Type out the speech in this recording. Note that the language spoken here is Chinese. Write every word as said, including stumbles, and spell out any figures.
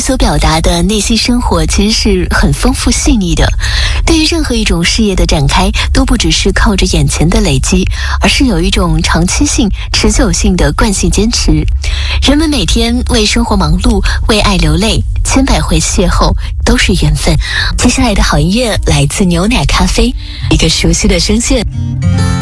所表达的内心生活其实是很丰富细腻的。对于任何一种事业的展开，都不只是靠着眼前的累积，而是有一种长期性、持久性的惯性坚持。人们每天为生活忙碌，为爱流泪，千百回邂逅都是缘分。接下来的好音乐来自牛奶咖啡，一个熟悉的声线。